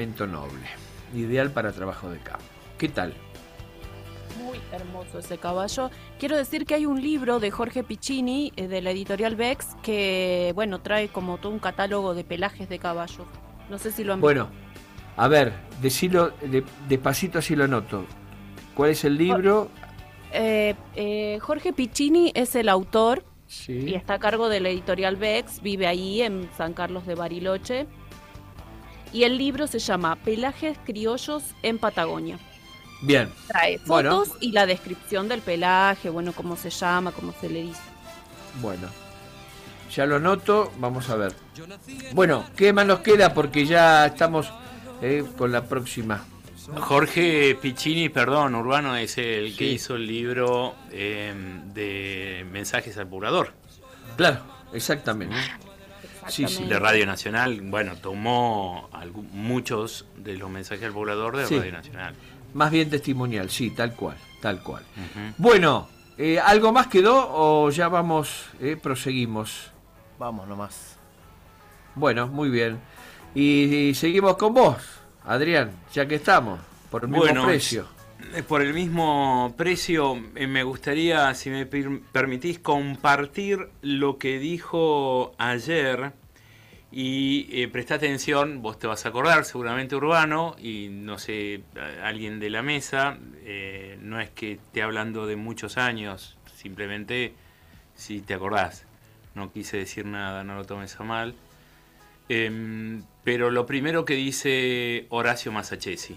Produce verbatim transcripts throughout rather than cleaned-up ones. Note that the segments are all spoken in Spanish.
Noble, ideal para trabajo de campo. ¿Qué tal? Muy hermoso ese caballo. Quiero decir que hay un libro de Jorge Piccini, eh, de la editorial Vex, que bueno, trae como todo un catálogo de pelajes de caballos. No sé si lo han Bueno, visto. a ver, decilo de, despacito así lo noto. ¿Cuál es el libro? Eh, eh, Jorge Piccini es el autor y Sí. está a cargo de la editorial Vex, vive ahí en San Carlos de Bariloche. Y el libro se llama Pelajes criollos en Patagonia. Bien. Trae Bueno, fotos y la descripción del pelaje, bueno, cómo se llama, cómo se le dice. bueno. Ya lo noto, vamos a ver. Bueno, ¿qué más nos queda? Porque ya estamos eh, con la próxima. Jorge Piccini, perdón, Urbano, es el Sí. que hizo el libro eh, de Mensajes al Purador. Claro, exactamente. Sí, sí. De Radio Nacional. Bueno, tomó algún, muchos de los mensajes al poblador de Sí. Radio Nacional. Más bien testimonial, sí, tal cual, tal cual. Uh-huh. Bueno, eh, ¿algo más quedó o ya vamos, eh, proseguimos? Vamos nomás. Bueno, muy bien. Y, y seguimos con vos, Adrián, ya que estamos, por el mismo bueno, precio. Por el mismo precio, eh, me gustaría, si me per- permitís, compartir lo que dijo ayer. Y eh, presta atención, vos te vas a acordar, seguramente Urbano, y no sé, alguien de la mesa, eh, no es que esté hablando de muchos años, simplemente si te acordás. No quise decir nada, no lo tomes a mal. Eh, pero lo primero que dice Horacio Masachesi.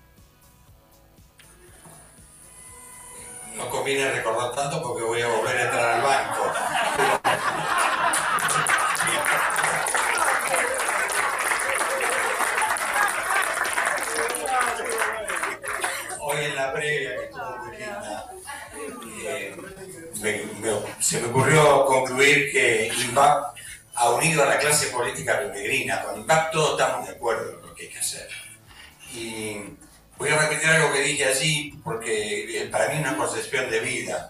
No conviene recordar tanto porque voy a volver a entrar al banco. Hoy en la previa, que estuvo muy linda, eh, me, me, se me ocurrió concluir que INVAP ha unido a la clase política rionegrina. Con INVAP todos estamos de acuerdo en lo que hay que hacer. Y voy a repetir algo que dije allí porque para mí es una concepción de vida.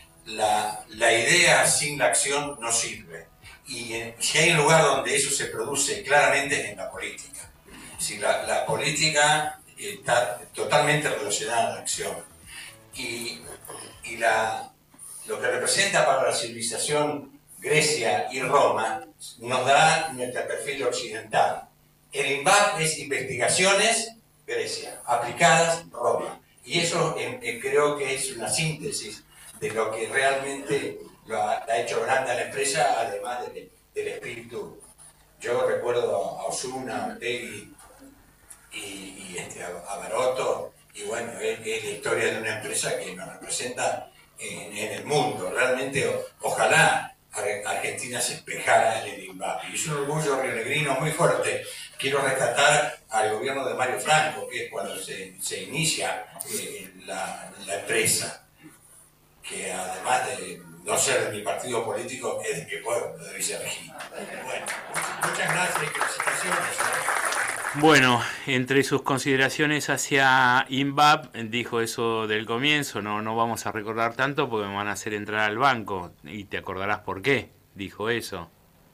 La, la idea sin la acción no sirve. Y en, si hay un lugar donde eso se produce claramente es en la política. Si la, la política está totalmente relacionada a la acción. Y, y la, lo que representa para la civilización Grecia y Roma nos da nuestro perfil occidental. El INVAP es investigaciones Grecia, aplicadas Roma. Y eso eh, eh, creo que es una síntesis de lo que realmente lo ha, ha hecho grande a la empresa, además de, del espíritu. Yo recuerdo a Osuna, a Tegui y, y este, a, a Baroto, y bueno, es, es la historia de una empresa que nos representa en, en el mundo. Realmente, o, ojalá Argentina se espejara en el INVAP. Y es un orgullo rionegrino muy fuerte. Quiero rescatar al gobierno de Mario Franco, que es cuando se, se inicia eh, la, la empresa, que además de no ser de mi partido político, es de mi pueblo, de Villaregina. Bueno, muchas gracias y felicitaciones. Bueno, entre sus consideraciones hacia INVAP, dijo eso del comienzo, no, no vamos a recordar tanto porque me van a hacer entrar al banco, y te acordarás por qué dijo eso.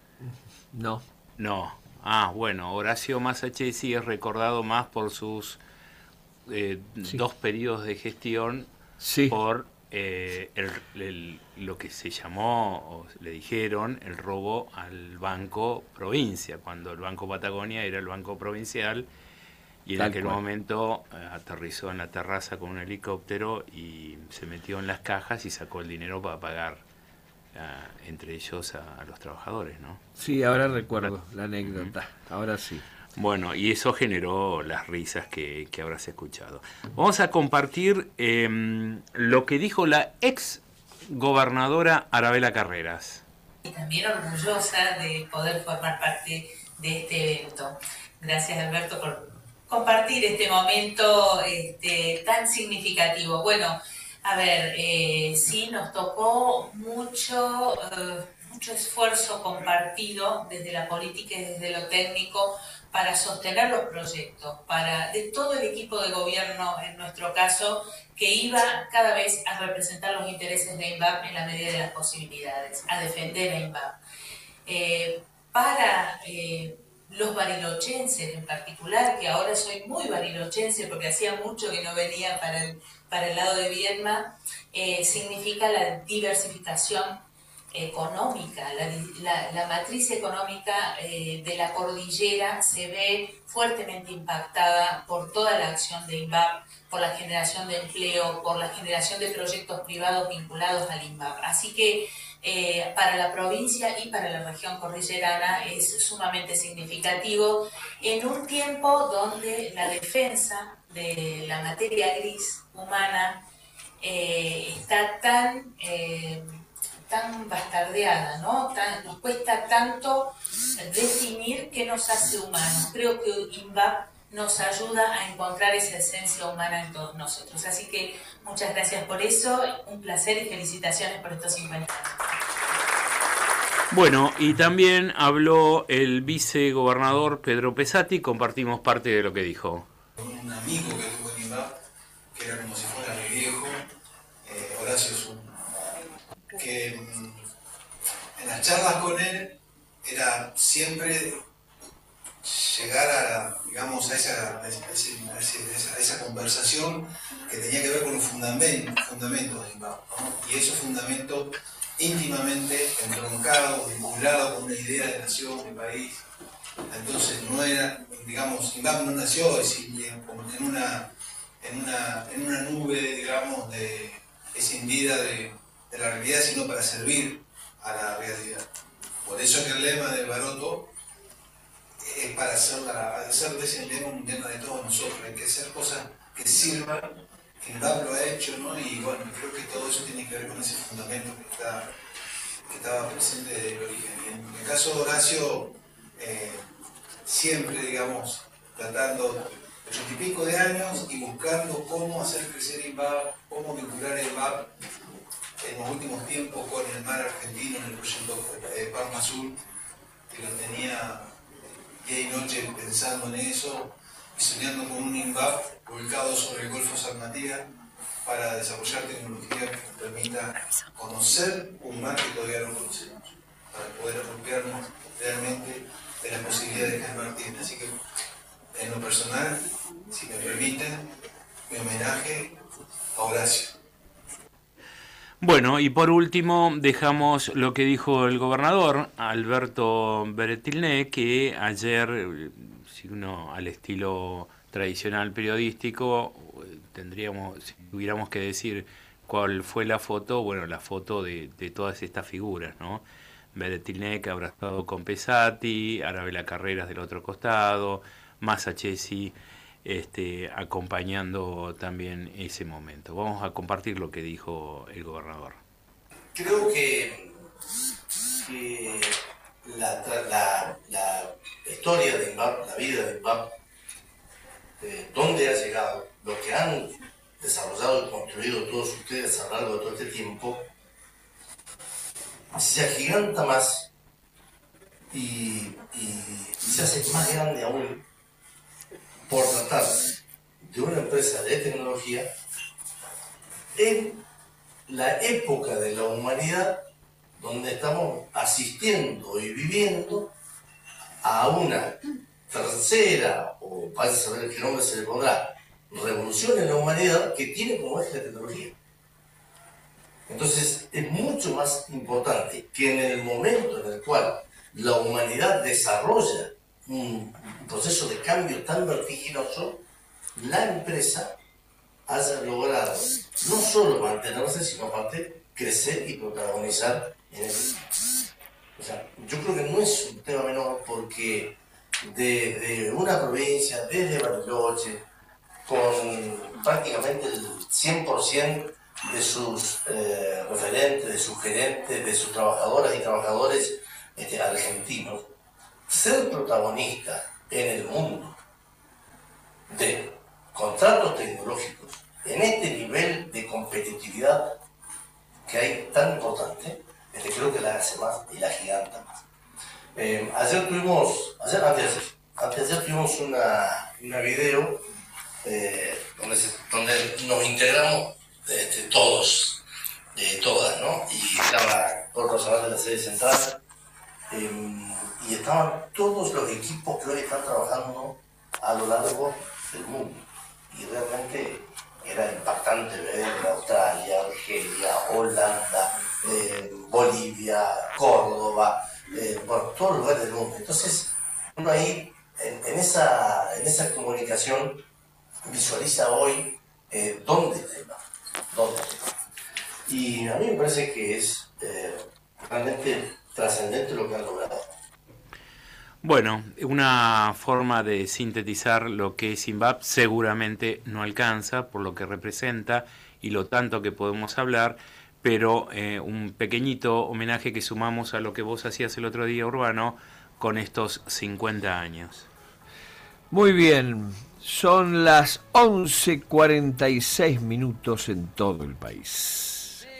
No. No. Ah, bueno, Horacio Masachesi es recordado más por sus eh, sí. dos periodos de gestión, sí. por eh, el, el, lo que se llamó, o le dijeron, el robo al Banco Provincia, cuando el Banco Patagonia era el Banco Provincial, y en Tal aquel cual. momento eh, aterrizó en la terraza con un helicóptero y se metió en las cajas y sacó el dinero para pagar, uh, entre ellos, a, a los trabajadores, ¿no? Sí, ahora recuerdo la anécdota, uh-huh. ahora sí. Bueno, y eso generó las risas que, que habrás escuchado. Vamos a compartir eh, lo que dijo la ex gobernadora Arabela Carreras. Y también orgullosa de poder formar parte de este evento. Gracias, Alberto, por compartir este momento este, tan significativo. Bueno, a ver, eh, sí, nos tocó mucho, eh, mucho esfuerzo compartido desde la política y desde lo técnico para sostener los proyectos, para de todo el equipo de gobierno, en nuestro caso, que iba cada vez a representar los intereses de INVAP en la medida de las posibilidades, a defender a INVAP. Eh, para eh, los barilochenses en particular, que ahora soy muy barilochense porque hacía mucho que no venía para el, para el lado de Viedma, eh, significa la diversificación económica, la, la, la matriz económica eh, de la cordillera se ve fuertemente impactada por toda la acción de INVAP, por la generación de empleo, por la generación de proyectos privados vinculados al INVAP. Así que eh, para la provincia y para la región cordillerana es sumamente significativo en un tiempo donde la defensa de la materia gris humana eh, está tan... Eh, tan bastardeada, ¿no? Tan, nos cuesta tanto definir qué nos hace humanos. Creo que INVAP nos ayuda a encontrar esa esencia humana en todos nosotros. Así que muchas gracias por eso, un placer y felicitaciones por estos cincuenta años. Bueno, y también habló el vicegobernador Pedro Pesati, compartimos parte de lo que dijo. Un amigo que tuvo en INVAP, que era como si fuera mi viejo, eh, Horacio es un que en las charlas con él era siempre llegar a, digamos, a esa, a, ese, a, ese, a esa conversación que tenía que ver con los fundamentos, fundamentos de INVAP, ¿no? Y esos fundamentos íntimamente entroncados, vinculados con una idea de nación, de país. Entonces no era, digamos, INVAP no nació en una, en una, en una nube, digamos, de escindida de de la realidad, sino para servir a la realidad. Por eso que el lema del Baroto es para hacer, la, hacer de ese lema un lema de todos nosotros. Hay que hacer cosas que sirvan, que INVAP lo ha hecho, ¿no? Y bueno, creo que todo eso tiene que ver con ese fundamento que, está, que estaba presente desde el origen. Y en el caso de Horacio, eh, siempre, digamos, tratando ochenta y pico de años y buscando cómo hacer crecer INVAP, cómo vincular el INVAP en los últimos tiempos con el mar argentino en el proyecto eh, Palma Azul, que lo tenía día y noche pensando en eso y soñando con un INVAP ubicado sobre el Golfo San Matías para desarrollar tecnología que nos permita conocer un mar que todavía no conocemos, para poder apropiarnos realmente de las posibilidades que el mar tiene. Así que, en lo personal, si me permiten, mi homenaje a Horacio. Bueno, y por último dejamos lo que dijo el gobernador Alberto Beretilné, que ayer, si uno al estilo tradicional periodístico, tendríamos, si tuviéramos que decir cuál fue la foto, bueno, la foto de, de todas estas figuras, ¿no? Beretilné, que habrá estado con Pesati, Arabella Carreras del otro costado, Massa Chesi, Este, acompañando también ese momento. Vamos a compartir lo que dijo el gobernador. Creo que, que la, la, la historia de INVAP, la vida de INVAP, eh, dónde ha llegado, lo que han desarrollado y construido todos ustedes a lo largo de todo este tiempo, se agiganta más y, y se hace más grande aún por tratarse de una empresa de tecnología en la época de la humanidad donde estamos asistiendo y viviendo a una tercera, o vaya a saber qué nombre se le pondrá, revolución en la humanidad que tiene como eje la tecnología. Entonces es mucho más importante que en el momento en el cual la humanidad desarrolla un proceso de cambio tan vertiginoso, la empresa haya logrado no solo mantenerse, sino aparte crecer y protagonizar en el... O sea, yo creo que no es un tema menor porque desde una provincia, desde Bariloche, con prácticamente el cien por ciento de sus eh, referentes, de sus gerentes, de sus trabajadoras y trabajadores este, argentinos, ser protagonista en el mundo de contratos tecnológicos en este nivel de competitividad que hay tan importante, este, creo que la hace más y la giganta más. Eh, ayer tuvimos, ayer, antes de ayer, antes de ayer tuvimos una, una video eh, donde, se, donde nos integramos este, todos, eh, todas, ¿no? Y estaba todo el personal de la sede central. Eh, y estaban todos los equipos que hoy están trabajando a lo largo del mundo. Y realmente era impactante ver Australia, Argelia, Holanda, eh, Bolivia, Córdoba, eh, por todos los lugares del mundo. Entonces, uno ahí, en, en, esa, en esa comunicación, visualiza hoy eh, dónde está el mapa, dónde está el mapa. Y a mí me parece que es eh, realmente trascendente lo que han logrado. Bueno, una forma de sintetizar lo que es Simbab seguramente no alcanza por lo que representa y lo tanto que podemos hablar, pero eh, un pequeñito homenaje que sumamos a lo que vos hacías el otro día, Urbano, con estos cincuenta años. Muy bien, son las once cuarenta y seis minutos en todo el país.